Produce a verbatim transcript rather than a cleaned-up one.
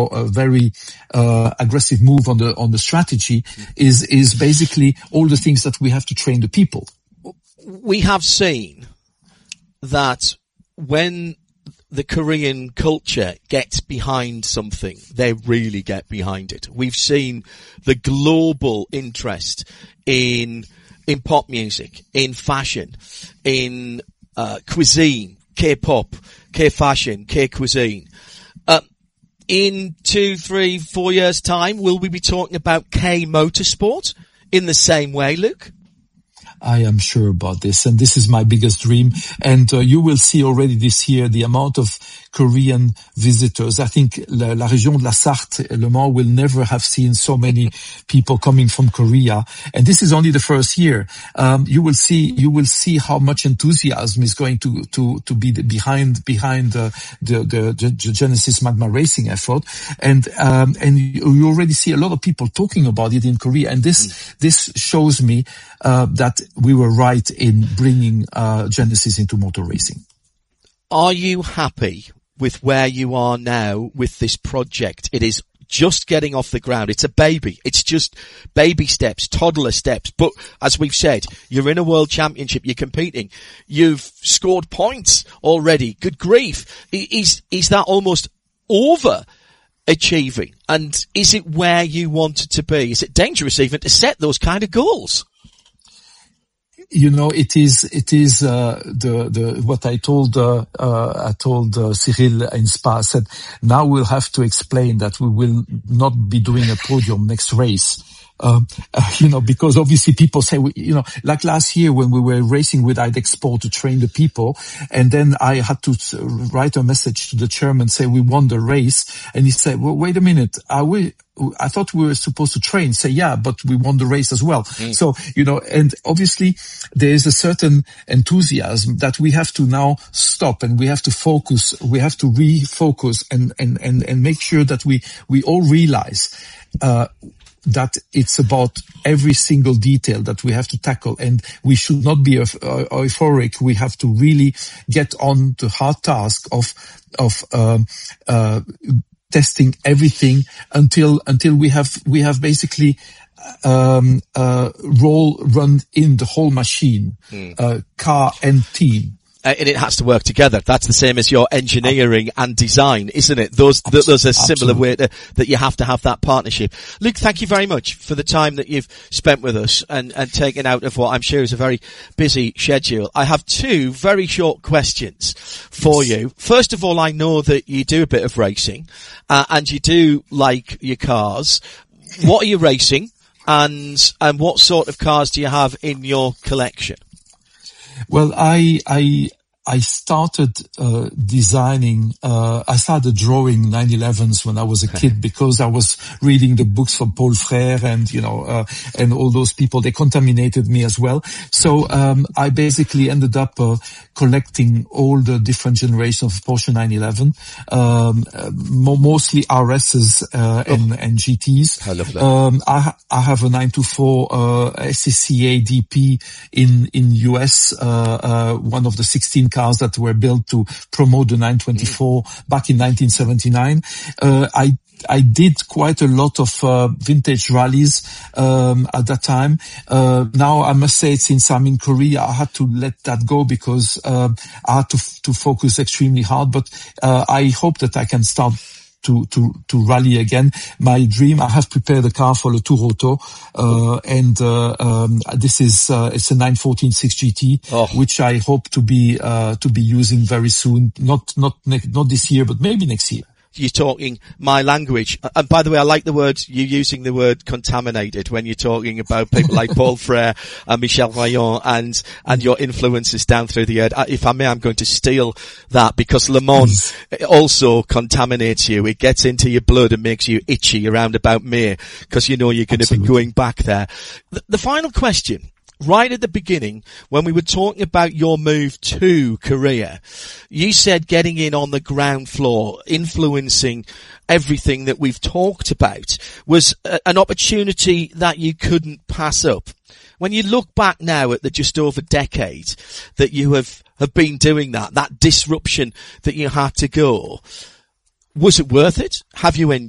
a very uh, aggressive move on the on the strategy is is basically all the things that we have to train the people. We have seen that when the Korean culture gets behind something, they really get behind it. We've seen the global interest in in pop music, in fashion, in uh, cuisine, K-pop, K-fashion, K-cuisine. Uh, in two, three, four years' time, will we be talking about K-motorsport in the same way, Luke? I am sure about this, and this is my biggest dream. And uh, you will see already this year the amount of Korean visitors. I think la, la région de la Sarthe, Le Mans, will never have seen so many people coming from Korea. And this is only the first year. Um, you will see, you will see how much enthusiasm is going to to to be behind behind uh, the, the the Genesis Magma Racing effort. And um, and you already see a lot of people talking about it in Korea. And this mm. this shows me uh, that we were right in bringing uh, Genesis into motor racing. Are you happy with where you are now with this project? It is just getting off the ground. It's a baby. It's just baby steps, toddler steps. But as we've said, you're in a world championship. You're competing. You've scored points already. Good grief. Is, is that almost over achieving? And is it where you wanted to be? Is it dangerous even to set those kind of goals? You know, it is, it is, uh, the, the, what I told, uh, uh, I told, uh, Cyril in Spa. I said, now we'll have to explain that we will not be doing a podium next race. Um, uh, you know, because obviously people say, you know, like last year when we were racing with IDEX Sport to train the people, and then I had to write a message to the chairman, say we won the race, and he said, well, wait a minute, are we, I thought we were supposed to train. Say, yeah, but we won the race as well. Mm. So, you know, and obviously there is a certain enthusiasm that we have to now stop, and we have to focus, we have to refocus and, and, and, and make sure that we, we all realize, uh, that it's about every single detail that we have to tackle, and we should not be euphoric. We have to really get on the hard task of, of, um, uh, testing everything until, until we have, we have basically, um, uh, roll run in the whole machine, mm. uh, car and team. Uh, and it has to work together. That's the same as your engineering and design, isn't it? Those, th- there's a similar way to, that you have to have that partnership. Luke, thank you very much for the time that you've spent with us and, and taken out of what I'm sure is a very busy schedule. I have two very short questions for yes. you. First of all, I know that you do a bit of racing, uh, and you do like your cars. What are you racing, and, and what sort of cars do you have in your collection? Well, I, I, I started, uh, designing, uh, I started drawing nine elevens when I was a kid because I was reading the books from Paul Frère and, you know, uh, and all those people. They contaminated me as well. So, um, I basically ended up, uh, collecting all the different generations of Porsche nine eleven, um, uh, mostly R S's, uh, oh. and, and G Ts. I love that. Um, I, I have a nine two four, uh, S C C A D P in, in U S, uh, uh, one of the sixteen cars that were built to promote the nine twenty-four mm. back in nineteen seventy-nine. Uh, I I did quite a lot of uh, vintage rallies um, at that time. Uh, now I must say, since I'm in Korea, I had to let that go because uh, I had to f- to focus extremely hard. But uh, I hope that I can start to to to rally again. My dream, I have prepared a car for the Tour Auto, uh, and uh, um, this is uh, it's a nine fourteen six G T, oh. which I hope to be uh, to be using very soon. Not not ne- not this year, but maybe next year. You're talking my language. And by the way, I like the word, you using the word contaminated when you're talking about people like Paul Frère and Michel Vaillant and, and your influences down through the earth. If I may, I'm going to steal that because Le Mans also contaminates you. It gets into your blood and makes you itchy around about May because you know you're going to be going back there. The, the final question. Right at the beginning, when we were talking about your move to Korea, you said getting in on the ground floor, influencing everything that we've talked about, was a, an opportunity that you couldn't pass up. When you look back now at the just over decade that you have, have been doing that, that disruption that you had to go, was it worth it? Have you enjoyed